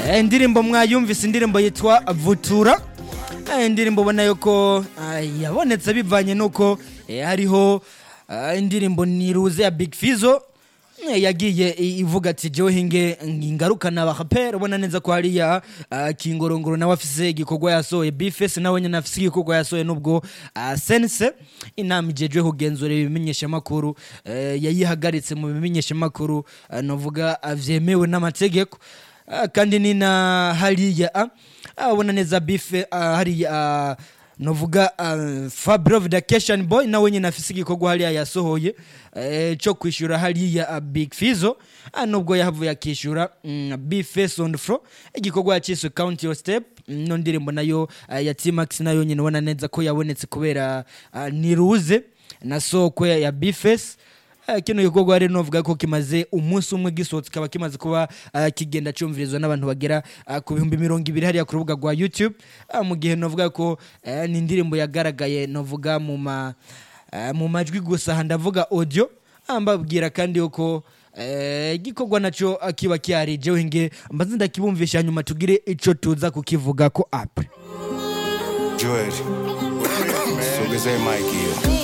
indirimbo mwayumvise indirimbo yitwa Vutura. Indirimbo ubona yuko yabonetse bivanye nuko hariho indirimbo Niruze ya Big Fizzo yagiye ivuga ati jewe hinge ngarukana abahapera ubona neza ko hari ya Kingorongoro nawe afise igikorwa yasohoye Bface nawe nyene afise igikorwa yasohoye nubwo Sense inama ijejwe kugenzura ibimenyesha makuru yayihagaritse mu bimenyesha makuru novuga avyemewe n'amategeko kandi nina hariya abona neza Bife hariya novuga Fabro Vacation Boy nawe nyine afise igikorwa hariya yasohoye cyo kwishura hariya Big Fizzo nubwo yahavuye akishura Bface on the floor igikorwa yaciswe Count Your Step no ndirimbo nayo ya T-Max nayo nyine ubona neza ko yabonetse kubera Niruze na soko ya Bface. Kino gikorwa rero novuga ko kimaze umunsi umwe gisotse kaba kimaze kuba kigenda cyumvirizwa n'abantu bagera ku 200 hariya ku rubuga rwa YouTube mu gihe novuga ko ni indirimbo yagaragaye novuga mu majwi gusa ndavuga audio ambabwira kandi yuko gikorwa naco akiba cyari jewe nge mbaze ndakibumvisha nyuma tugire ico tuza kukivuga ko apre Joel, sogeze Mike here.